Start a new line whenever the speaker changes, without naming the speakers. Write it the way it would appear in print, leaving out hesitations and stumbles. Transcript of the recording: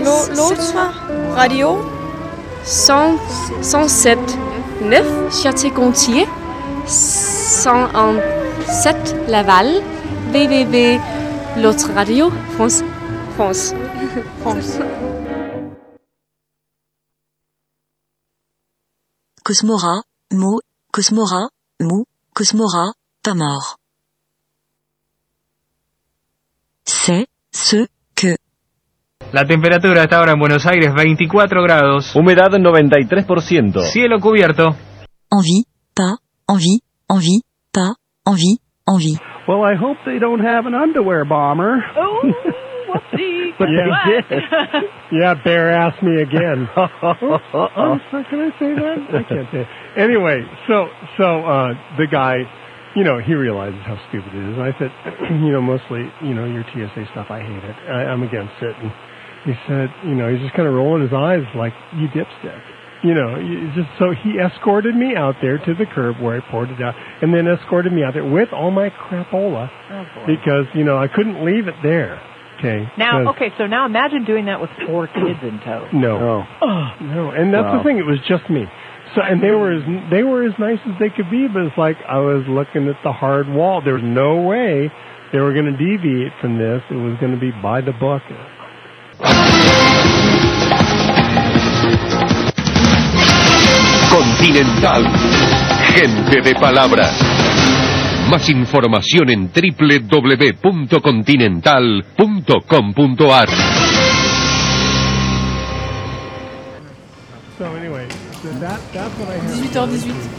L'autre radio 107.9 Château-Gontier, 101.7 Laval, www. L'autre radio France.
Cosmora, mot, Cosmora, mou, Cosmora, pas mort. C'est ce que.
La temperatura hasta ahora en Buenos Aires 24 grados.
Humedad 93%.
Cielo cubierto.
Envie, pas, envie, envie, pas, envie, envie.
Well, I hope they don't have an underwear bomber.
Oh, whoopsie.
But they did. Yeah, Bear asked me again. Can I say that? I can't say it. Anyway, so the guy, he realizes how stupid it is. And I said, mostly, your TSA stuff, I hate it. I'm against it. And he said, he's just kind of rolling his eyes like, you dipstick. So he escorted me out there to the curb where I poured it out, and then escorted me out there with all my crapola, because, I couldn't leave it there. Okay.
So now imagine doing that with 4 kids in tow.
No. No. And that's the thing. It was just me. So, and they were as nice as they could be, but it's like I was looking at the hard wall. There was no way they were going to deviate from this. It was going to be by the book.
Continental. Gente de palabra. Más información en www.continental.com.ar.
So anyway, that's what I have.
18h18.